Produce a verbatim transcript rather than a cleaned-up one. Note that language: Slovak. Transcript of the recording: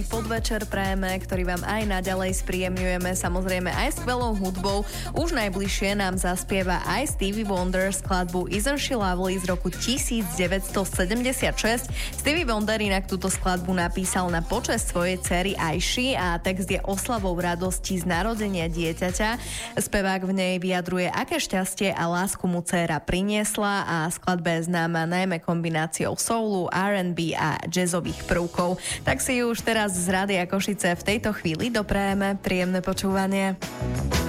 Podvečer prajeme, ktorý vám aj naďalej spríjemňujeme, samozrejme aj skvelou hudbou. Už najbližšie nám zaspieva aj Stevie Wonder skladbu Isn't She Lovely z roku devätnásťsedemdesiatšesť. Stevie Wonder inak túto skladbu napísal na počesť svojej dcery Aishi a text je oslavou radosti z narodenia dieťaťa. Spevák v nej vyjadruje, aké šťastie a lásku mu dcéra priniesla a skladba je známa najmä kombináciou soulu, er end bí a jazzových prvkov. Tak si ju už teraz z Rádia Košice v tejto chvíli doprajeme. Príjemné počúvanie.